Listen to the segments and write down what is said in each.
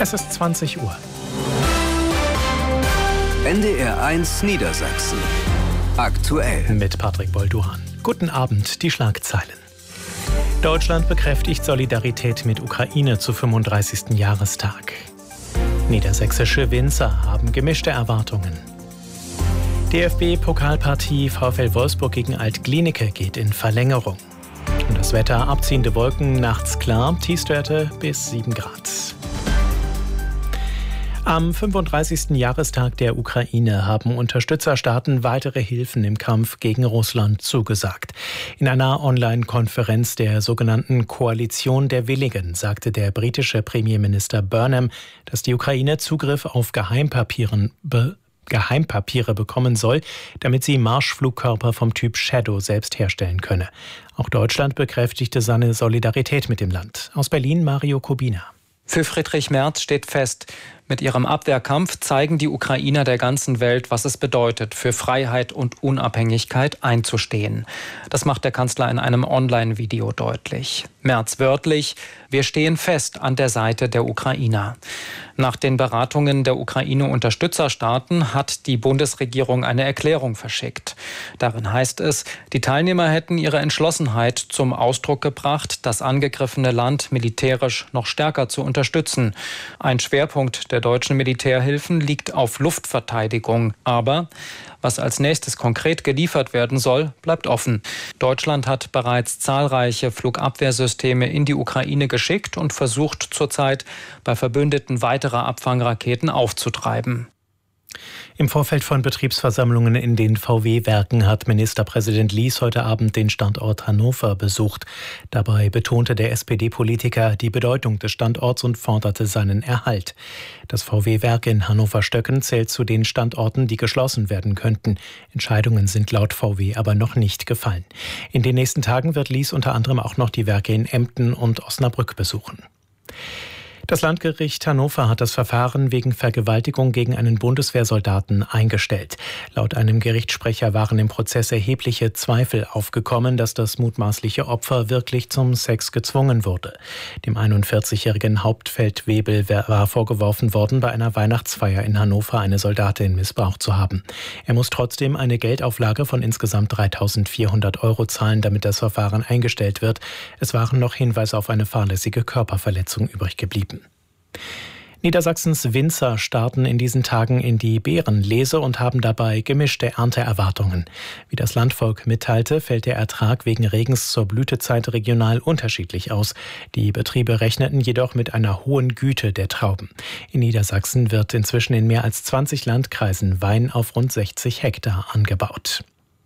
Es ist 20 Uhr. NDR 1 Niedersachsen. Aktuell. Mit Patrick Bolduhan. Guten Abend, die Schlagzeilen. Deutschland bekräftigt Solidarität mit Ukraine zu 35. Jahrestag. Niedersächsische Winzer haben gemischte Erwartungen. DFB-Pokalpartie VfL Wolfsburg gegen Alt-Glienicke geht in Verlängerung. Und das Wetter: abziehende Wolken, nachts klar, Tiefstwerte bis 7 Grad. Am 35. Jahrestag der Ukraine haben Unterstützerstaaten weitere Hilfen im Kampf gegen Russland zugesagt. In einer Online-Konferenz der sogenannten Koalition der Willigen sagte der britische Premierminister Burnham, dass die Ukraine Zugriff auf Geheimpapiere bekommen soll, damit sie Marschflugkörper vom Typ Shadow selbst herstellen könne. Auch Deutschland bekräftigte seine Solidarität mit dem Land. Aus Berlin Mario Kubina. Für Friedrich Merz steht fest: Mit ihrem Abwehrkampf zeigen die Ukrainer der ganzen Welt, was es bedeutet, für Freiheit und Unabhängigkeit einzustehen. Das macht der Kanzler in einem Online-Video deutlich. Merz wörtlich: Wir stehen fest an der Seite der Ukrainer. Nach den Beratungen der Ukraine-Unterstützerstaaten hat die Bundesregierung eine Erklärung verschickt. Darin heißt es, die Teilnehmer hätten ihre Entschlossenheit zum Ausdruck gebracht, das angegriffene Land militärisch noch stärker zu unterstützen. Ein Schwerpunkt der deutschen Militärhilfen liegt auf Luftverteidigung. Aber was als nächstes konkret geliefert werden soll, bleibt offen. Deutschland hat bereits zahlreiche Flugabwehrsysteme in die Ukraine geschickt und versucht zurzeit, bei Verbündeten weitere Abfangraketen aufzutreiben. Im Vorfeld von Betriebsversammlungen in den VW-Werken hat Ministerpräsident Lies heute Abend den Standort Hannover besucht. Dabei betonte der SPD-Politiker die Bedeutung des Standorts und forderte seinen Erhalt. Das VW-Werk in Hannover-Stöcken zählt zu den Standorten, die geschlossen werden könnten. Entscheidungen sind laut VW aber noch nicht gefallen. In den nächsten Tagen wird Lies unter anderem auch noch die Werke in Emden und Osnabrück besuchen. Das Landgericht Hannover hat das Verfahren wegen Vergewaltigung gegen einen Bundeswehrsoldaten eingestellt. Laut einem Gerichtssprecher waren im Prozess erhebliche Zweifel aufgekommen, dass das mutmaßliche Opfer wirklich zum Sex gezwungen wurde. Dem 41-jährigen Hauptfeldwebel war vorgeworfen worden, bei einer Weihnachtsfeier in Hannover eine Soldatin missbraucht zu haben. Er muss trotzdem eine Geldauflage von insgesamt 3.400 € zahlen, damit das Verfahren eingestellt wird. Es waren noch Hinweise auf eine fahrlässige Körperverletzung übrig geblieben. Niedersachsens Winzer starten in diesen Tagen in die Beerenlese und haben dabei gemischte Ernteerwartungen. Wie das Landvolk mitteilte, fällt der Ertrag wegen Regens zur Blütezeit regional unterschiedlich aus. Die Betriebe rechneten jedoch mit einer hohen Güte der Trauben. In Niedersachsen wird inzwischen in mehr als 20 Landkreisen Wein auf rund 60 Hektar angebaut.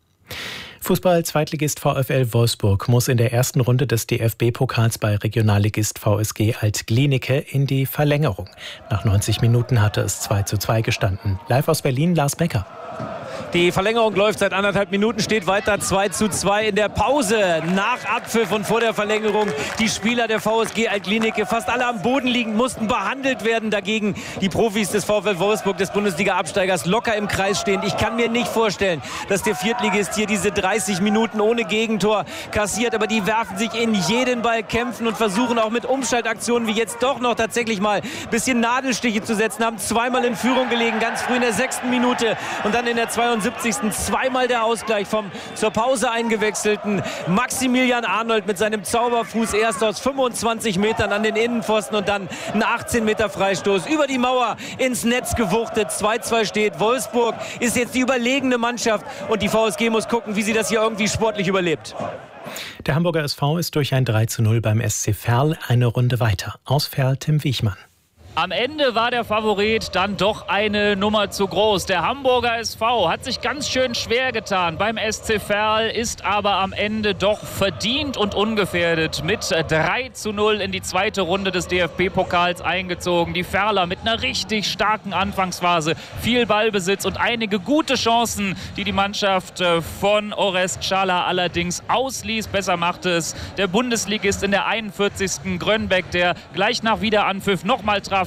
Fußball-Zweitligist VfL Wolfsburg muss in der ersten Runde des DFB-Pokals bei Regionalligist VSG Alt-Glienicke in die Verlängerung. Nach 90 Minuten hatte es 2:2 gestanden. Live aus Berlin, Lars Becker. Die Verlängerung läuft seit 1,5 Minuten, steht weiter 2:2 in der Pause. Nach Abpfiff und vor der Verlängerung die Spieler der VSG Alt-Glienicke fast alle am Boden liegend, mussten behandelt werden. Dagegen die Profis des VfL Wolfsburg, des Bundesliga-Absteigers, locker im Kreis stehen. Ich kann mir nicht vorstellen, dass der Viertligist hier diese 30 Minuten ohne Gegentor kassiert. Aber die werfen sich in jeden Ball, kämpfen und versuchen auch mit Umschaltaktionen wie jetzt doch noch tatsächlich mal ein bisschen Nadelstiche zu setzen. Haben zweimal in Führung gelegen, ganz früh in der 6. Minute und dann in der 72. zweimal der Ausgleich vom zur Pause eingewechselten Maximilian Arnold mit seinem Zauberfuß erst aus 25 Metern an den Innenpfosten und dann ein 18 Meter Freistoß über die Mauer ins Netz gewuchtet. 2:2 steht. Wolfsburg ist jetzt die überlegene Mannschaft und die VSG muss gucken, wie sie das hier irgendwie sportlich überlebt. Der Hamburger SV ist durch ein 3:0 beim SC Verl eine Runde weiter. Aus Verl Tim Wiechmann. Am Ende war der Favorit dann doch eine Nummer zu groß. Der Hamburger SV hat sich ganz schön schwer getan beim SC Verl, ist aber am Ende doch verdient und ungefährdet mit 3:0 in die zweite Runde des DFB-Pokals eingezogen. Die Verler mit einer richtig starken Anfangsphase, viel Ballbesitz und einige gute Chancen, die die Mannschaft von Orest Schala allerdings ausließ. Besser machte es der Bundesligist in der 41. Grönbeck, der gleich nach Wiederanpfiff nochmal traf.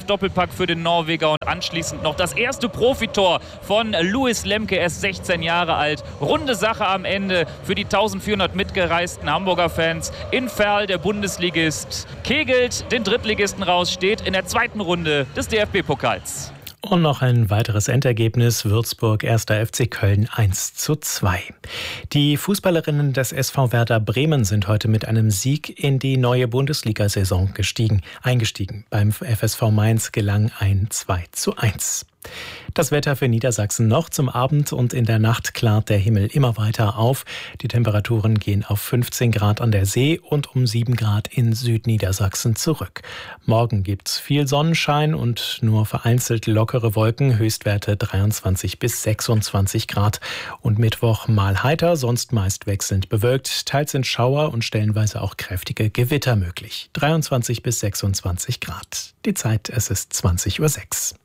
Doppelpack für den Norweger und anschließend noch das erste Profitor von Louis Lemke, erst 16 Jahre alt. Runde Sache am Ende für die 1400 mitgereisten Hamburger Fans. In Verl, der Bundesligist, kegelt den Drittligisten raus, steht in der zweiten Runde des DFB-Pokals. Und noch ein weiteres Endergebnis: Würzburg 1. FC Köln 1:2. Die Fußballerinnen des SV Werder Bremen sind heute mit einem Sieg in die neue Bundesliga-Saison eingestiegen. Beim FSV Mainz gelang ein 2:1. Das Wetter für Niedersachsen noch: zum Abend und in der Nacht klart der Himmel immer weiter auf. Die Temperaturen gehen auf 15 Grad an der See und um 7 Grad in Südniedersachsen zurück. Morgen gibt's viel Sonnenschein und nur vereinzelt lockere Wolken, Höchstwerte 23 bis 26 Grad. Und Mittwoch mal heiter, sonst meist wechselnd bewölkt. Teils sind Schauer und stellenweise auch kräftige Gewitter möglich. 23 bis 26 Grad. Die Zeit, es ist 20:06 Uhr.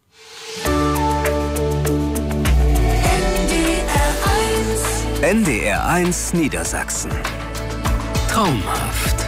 NDR 1 Niedersachsen. Traumhaft.